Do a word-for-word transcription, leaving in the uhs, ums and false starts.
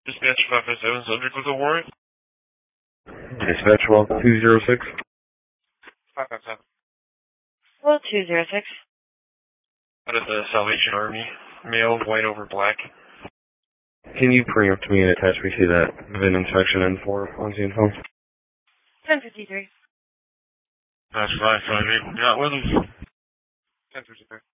Dispatch five five seven, subject with a warrant. Dispatch well two zero six. five five seven. Well, two zero six. Out of the Salvation Army. Male, white over black. Can you preempt me and attach me to that V I N inspection N four on scene phone? ten fifty-three. That's five five eight. Got with us. ten fifty-three.